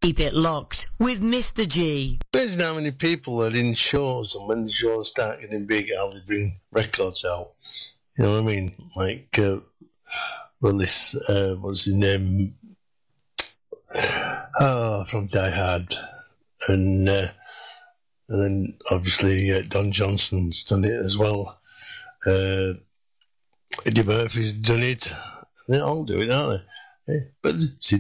Keep it locked with Mr. G. Imagine how many people are in shows, and when the shows start getting big, how they bring records out. You know what I mean? Like, this, what's his name? From Die Hard. And then, obviously, Don Johnson's done it as well. Eddie Murphy's done it. They all do it, aren't they? But see,